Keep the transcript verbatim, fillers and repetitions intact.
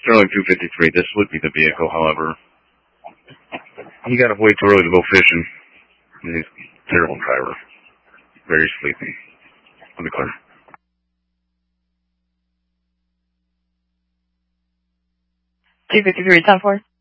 Sterling two fifty-three, this would be the vehicle, however. He got up way too early to go fishing. He's a terrible driver. Very sleepy. Let me clear. two fifty-three, ten four.